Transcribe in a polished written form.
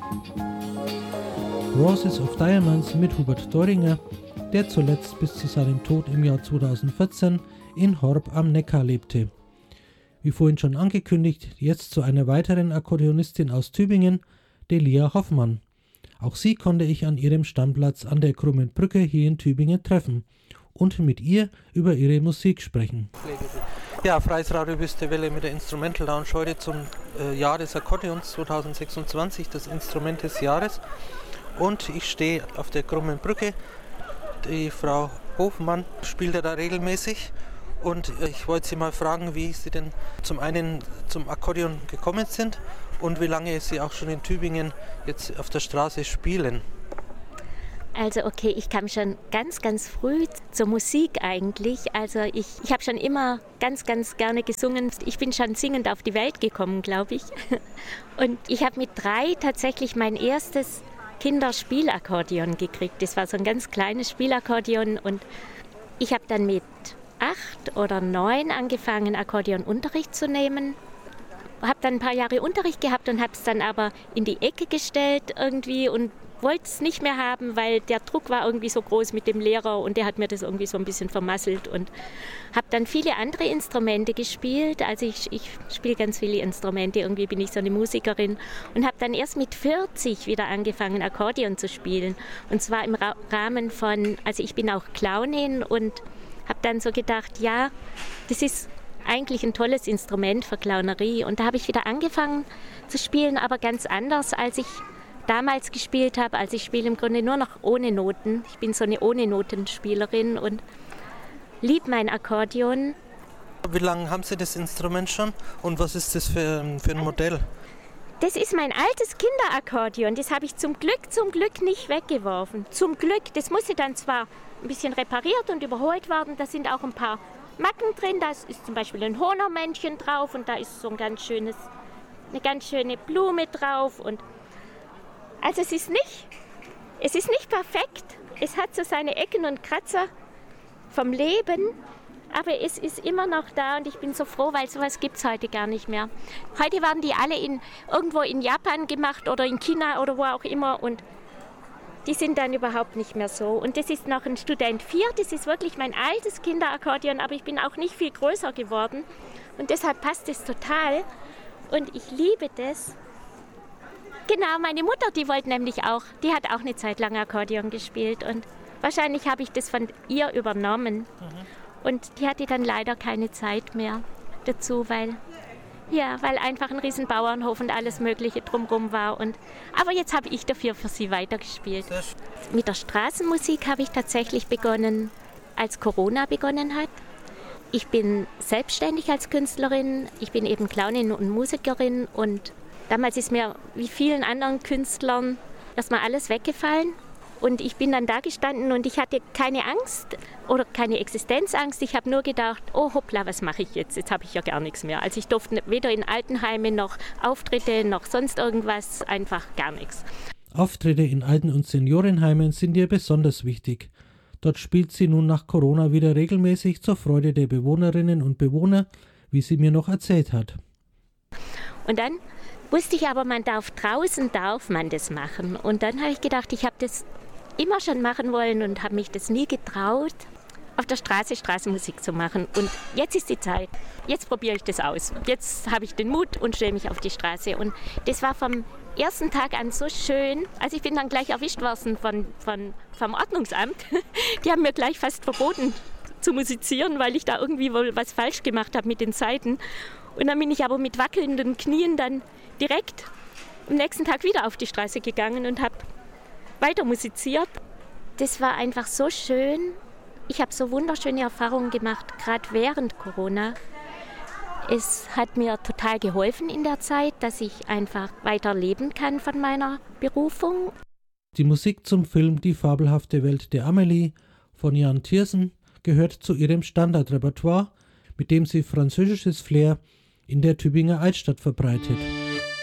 Roses of Diamonds mit Hubert Doringer, der zuletzt bis zu seinem Tod im Jahr 2014 in Horb am Neckar lebte. Wie vorhin schon angekündigt, jetzt zu einer weiteren Akkordeonistin aus Tübingen, Delia Hoffmann. Auch sie konnte ich an ihrem Stammplatz an der Krummen Brücke hier in Tübingen treffen und mit ihr über ihre Musik sprechen. Ja, Freies Radio Wüstewelle mit der Instrumental Lounge heute zum Jahr des Akkordeons 2026, das Instrument des Jahres. Und ich stehe auf der Krummen Brücke. Die Frau Hofmann spielt ja da regelmäßig. Und ich wollte Sie mal fragen, wie Sie denn zum einen zum Akkordeon gekommen sind und wie lange Sie auch schon in Tübingen jetzt auf der Straße spielen. Also okay, ich kam schon ganz, ganz früh zur Musik eigentlich. Also ich habe schon immer ganz, ganz gerne gesungen. Ich bin schon singend auf die Welt gekommen, glaube ich. Und ich habe mit 3 tatsächlich mein erstes Kinderspielakkordeon gekriegt. Das war so ein ganz kleines Spielakkordeon und ich habe dann mit 8 oder 9 angefangen, Akkordeonunterricht zu nehmen. Habe dann ein paar Jahre Unterricht gehabt und habe es dann aber in die Ecke gestellt irgendwie und wollte es nicht mehr haben, weil der Druck war irgendwie so groß mit dem Lehrer und der hat mir das irgendwie so ein bisschen vermasselt und habe dann viele andere Instrumente gespielt. Also ich spiele ganz viele Instrumente, irgendwie bin ich so eine Musikerin und habe dann erst mit 40 wieder angefangen, Akkordeon zu spielen. Und zwar im Rahmen von, also ich bin auch Clownin und habe dann so gedacht, ja, das ist eigentlich ein tolles Instrument für Clownerie. Und da habe ich wieder angefangen zu spielen, aber ganz anders, als ich damals gespielt habe. Also ich spiele im Grunde nur noch ohne Noten. Ich bin so eine Ohne-Noten-Spielerin und liebe mein Akkordeon. Wie lange haben Sie das Instrument schon und was ist das für ein Modell? Das ist mein altes Kinderakkordeon. Das habe ich zum Glück nicht weggeworfen. Zum Glück. Das musste dann zwar ein bisschen repariert und überholt werden. Da sind auch ein paar Macken drin. Da ist zum Beispiel ein Hörnermännchen drauf und da ist so eine ganz schöne Blume drauf. Und also es ist nicht perfekt. Es hat so seine Ecken und Kratzer vom Leben. Aber es ist immer noch da und ich bin so froh, weil sowas gibt es heute gar nicht mehr. Heute werden die alle irgendwo in Japan gemacht oder in China oder wo auch immer und die sind dann überhaupt nicht mehr so. Und das ist noch ein Student 4, das ist wirklich mein altes Kinderakkordeon, aber ich bin auch nicht viel größer geworden und deshalb passt es total und ich liebe das. Genau, meine Mutter, die hat auch eine Zeit lang Akkordeon gespielt und wahrscheinlich habe ich das von ihr übernommen. Und die hatte dann leider keine Zeit mehr dazu, weil einfach ein Riesenbauernhof und alles Mögliche drumherum war. Aber jetzt habe ich dafür für sie weitergespielt. Mit der Straßenmusik habe ich tatsächlich begonnen, als Corona begonnen hat. Ich bin selbstständig als Künstlerin, ich bin eben Clownin und Musikerin und damals ist mir wie vielen anderen Künstlern erstmal alles weggefallen. Und ich bin dann da gestanden und ich hatte keine Angst oder keine Existenzangst. Ich habe nur gedacht, oh hoppla, was mache ich jetzt? Jetzt habe ich ja gar nichts mehr. Also ich durfte weder in Altenheime noch Auftritte noch sonst irgendwas, einfach gar nichts. Auftritte in Alten- und Seniorenheimen sind ihr besonders wichtig. Dort spielt sie nun nach Corona wieder regelmäßig zur Freude der Bewohnerinnen und Bewohner, wie sie mir noch erzählt hat. Und dann wusste ich aber, draußen darf man das machen. Und dann habe ich gedacht, ich habe das immer schon machen wollen und habe mich das nie getraut, auf der Straße Straßenmusik zu machen. Und jetzt ist die Zeit. Jetzt probiere ich das aus. Jetzt habe ich den Mut und stelle mich auf die Straße. Und das war vom ersten Tag an so schön. Also ich bin dann gleich erwischt worden vom Ordnungsamt. Die haben mir gleich fast verboten zu musizieren, weil ich da irgendwie wohl was falsch gemacht habe mit den Saiten. Und dann bin ich aber mit wackelnden Knien dann direkt am nächsten Tag wieder auf die Straße gegangen und habe weiter musiziert. Das war einfach so schön. Ich habe so wunderschöne Erfahrungen gemacht, gerade während Corona. Es hat mir total geholfen in der Zeit, dass ich einfach weiter leben kann von meiner Berufung. Die Musik zum Film Die fabelhafte Welt der Amelie von Jan Tiersen gehört zu ihrem Standardrepertoire, mit dem sie französisches Flair in der Tübinger Altstadt verbreitet.